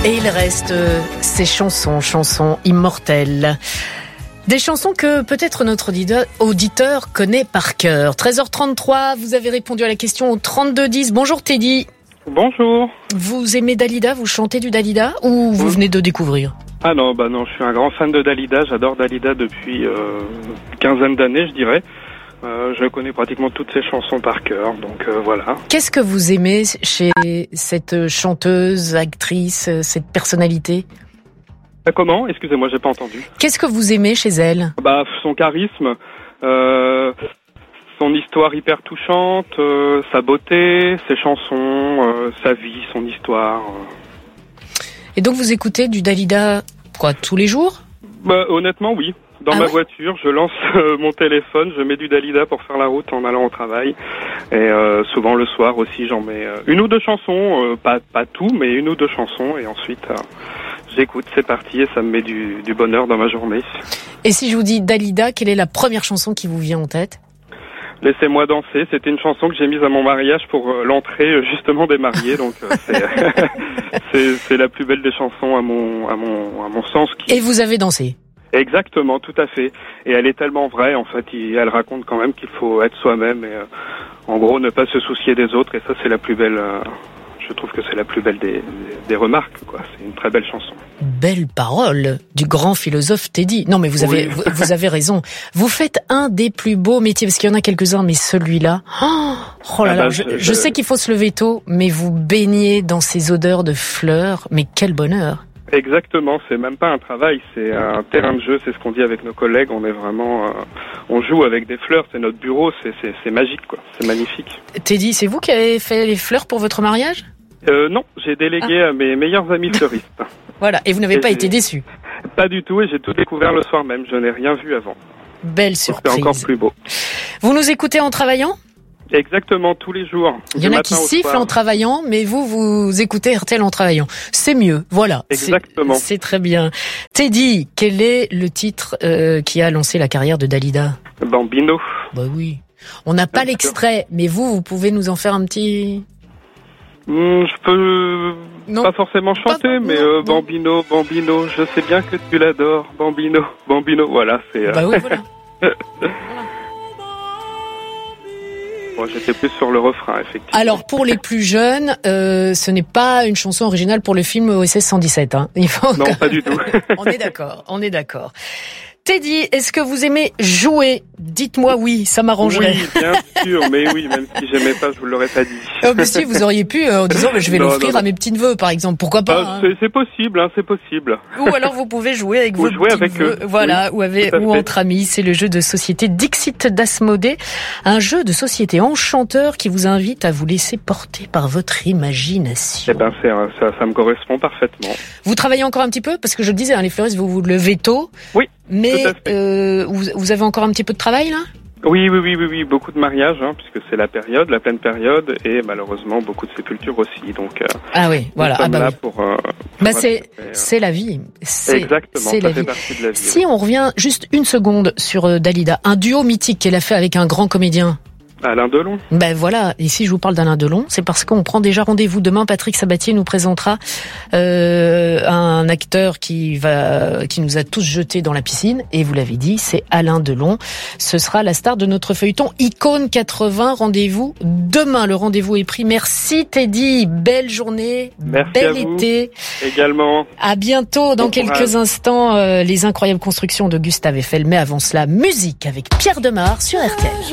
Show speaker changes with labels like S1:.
S1: Et il reste ces chansons immortelles. Des chansons que peut-être notre auditeur connaît par cœur. 13h33, vous avez répondu à la question au 3210. Bonjour Teddy.
S2: Bonjour.
S1: Vous aimez Dalida, vous chantez du Dalida ou vous venez de découvrir ?
S2: Ah non, je suis un grand fan de Dalida. J'adore Dalida depuis une quinzaine d'années, je dirais. Je connais pratiquement toutes ses chansons par cœur, donc voilà.
S1: Qu'est-ce que vous aimez chez cette chanteuse, actrice, cette personnalité ?
S2: Comment ? Excusez-moi, j'ai pas entendu.
S1: Qu'est-ce que vous aimez chez elle ?
S2: Son charisme, son histoire hyper touchante, sa beauté, ses chansons, sa vie, son histoire.
S1: Et donc vous écoutez du Dalida, tous les jours ?
S2: Honnêtement, oui. Dans ma voiture, je lance mon téléphone, je mets du Dalida pour faire la route en allant au travail. Et souvent le soir aussi, j'en mets une ou deux chansons, pas tout, mais une ou deux chansons. Et ensuite, j'écoute, c'est parti, et ça me met du bonheur dans ma journée.
S1: Et si je vous dis Dalida, quelle est la première chanson qui vous vient en tête ?
S2: Laissez-moi danser, c'était une chanson que j'ai mise à mon mariage pour l'entrée justement des mariés, donc c'est la plus belle des chansons à mon sens.
S1: Et vous avez dansé ?
S2: Exactement, tout à fait. Et elle est tellement vraie, en fait, elle raconte quand même qu'il faut être soi-même et en gros ne pas se soucier des autres, et ça c'est la plus belle, je trouve que c'est la plus belle des remarques, quoi. C'est une très belle chanson.
S1: Belle parole du grand philosophe Teddy. Non mais vous avez raison. Vous faites un des plus beaux métiers, parce qu'il y en a quelques-uns, mais celui-là, oh là là, je sais qu'il faut se lever tôt, mais vous baignez dans ces odeurs de fleurs, mais quel bonheur.
S2: Exactement, c'est même pas un travail, c'est un terrain de jeu, c'est ce qu'on dit avec nos collègues, on est vraiment, on joue avec des fleurs, c'est notre bureau, c'est magique, quoi, c'est magnifique.
S1: Teddy, c'est vous qui avez fait les fleurs pour votre mariage ?
S2: Non, j'ai délégué à mes meilleurs amis fleuristes.
S1: Voilà, et vous n'avez pas été déçu ?
S2: Pas du tout, et j'ai tout découvert le soir même, je n'ai rien vu avant.
S1: Belle surprise.
S2: C'est encore plus beau.
S1: Vous nous écoutez en travaillant ?
S2: Exactement, tous les jours.
S1: Il y en a qui sifflent en travaillant, mais vous écoutez RTL en travaillant. C'est mieux, voilà.
S2: Exactement.
S1: C'est très bien. Teddy, quel est le titre qui a lancé la carrière de Dalida ?
S2: Bambino.
S1: Oui. On n'a pas l'extrait, mais vous pouvez nous en faire un petit...
S2: Je peux pas forcément chanter, mais Bambino, je sais bien que tu l'adores. Bambino, voilà, c'est...
S1: oui, voilà.
S2: Bon, j'étais plus sur le refrain, effectivement.
S1: Alors, pour les plus jeunes, ce n'est pas une chanson originale pour le film OSS 117. Hein.
S2: Non, pas du tout.
S1: On est d'accord. Teddy, est-ce que vous aimez jouer ? Dites-moi oui, ça m'arrangerait.
S2: Oui, bien sûr, mais oui, même si j'aimais pas, je vous l'aurais pas dit.
S1: Mais si, vous auriez pu, en disant, je vais l'offrir à mes petits-neveux, par exemple. Pourquoi pas
S2: C'est possible, c'est possible.
S1: Ou alors vous pouvez jouer avec vos petits-neveux. Voilà, oui, ou entre amis. C'est le jeu de société Dixit d'Asmodée. Un jeu de société enchanteur qui vous invite à vous laisser porter par votre imagination.
S2: Ça me correspond parfaitement.
S1: Vous travaillez encore un petit peu ? Parce que je le disais, les fleuristes, vous levez tôt.
S2: Oui.
S1: Mais vous avez encore un petit peu de travail là ?
S2: Oui, beaucoup de mariages, puisque c'est la pleine période, et malheureusement beaucoup de sépultures aussi. Donc
S1: voilà. C'est la vie.
S2: Exactement, ça fait partie de la vie.
S1: Si on revient juste une seconde sur Dalida, un duo mythique qu'elle a fait avec un grand comédien.
S2: Alain Delon.
S1: Voilà, et si je vous parle d'Alain Delon, c'est parce qu'on prend déjà rendez-vous demain. Patrick Sabatier nous présentera un acteur qui nous a tous jetés dans la piscine, et vous l'avez dit, c'est Alain Delon. Ce sera la star de notre feuilleton Icône 80. Rendez-vous demain, le rendez-vous est pris. Merci Teddy, belle journée, bel été.
S2: Également.
S1: À bientôt, dans quelques instants, les incroyables constructions de Gustave Eiffel, mais avant cela, musique avec Pierre Demar sur RTL.